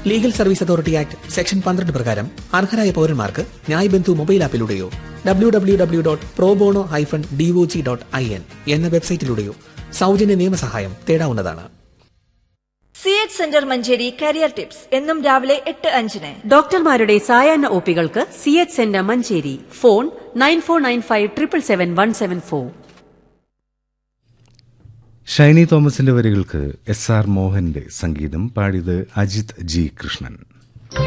Legal service authority act section 12 പ്രകാരം അർഹരായ പൌരന്മാർക്ക് ന്യായ് ബന്ധു മൊബൈൽ ആപ്പിലൂടെയോ www.probono-dog.in എന്ന വെബ്സൈറ്റിലൂടെയോ സൗജന്യ നിയമസഹായം തേടാവുന്നതാണ്. CH centre Manjeri career tips എന്നും രാവിലെ 8:05. ഡോക്ടർമാരുടെ സായാഹ്ന ഒപികൾക്ക് CH centre Manjeri. Phone 9495777174. Shiny തോമസിന്റെ വരികൾക്ക് SR മോഹന്റെ സംഗീതം, പാടിയത് അജിത് ജി കൃഷ്ണൻ.